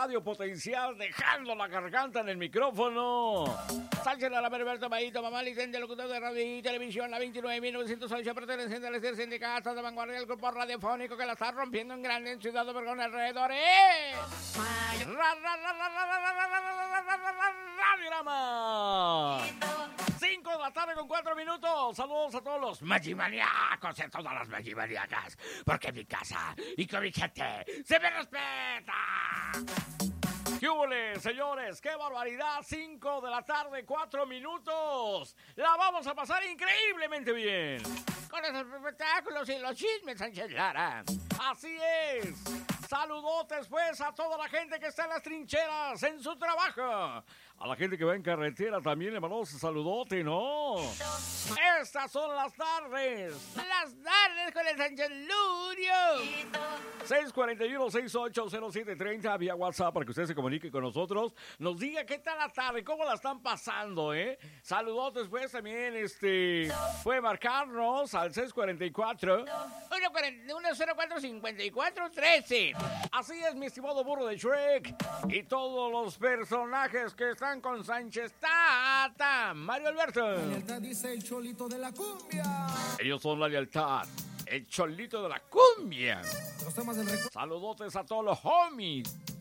radio potencial, dejando la garganta en el micrófono. Sánchez de la Alberto Maíto, mamá licencia, locutor de radio y televisión, la 29.908, perteneciente al sindicato de vanguardia del grupo radiofónico que la está rompiendo en grande en Ciudad Obregón alrededores. Radiograma. 5 de la tarde con 4 minutos. Saludos a todos los magimaniacos y a todas las magimaniacas. Porque mi casa y con mi gente se me respeta. ¿Qué hubo, señores? ¡Qué barbaridad! 5 de la tarde, 4 minutos. La vamos a pasar increíblemente bien con esos espectáculos y los chismes, Sánchez Lara. Así es. Saludotes, pues, a toda la gente que está en las trincheras, en su trabajo. A la gente que va en carretera también le mandamos un saludote, ¿no? Estas son las tardes. Las tardes con el Sánchez Lurio. 641-680730 vía WhatsApp para que usted se comunique con nosotros. Nos diga qué tal la tarde, cómo la están pasando, ¿eh? Saludotes, pues, también, puede marcarnos al 644-104-5413. Así es, mi estimado burro de Shrek. Y todos los personajes que están con Sánchez Tata. Mario Alberto. La lealtad dice el cholito de la cumbia. Ellos son la lealtad. El cholito de la cumbia. Los temas del Saludotes a todos los homies.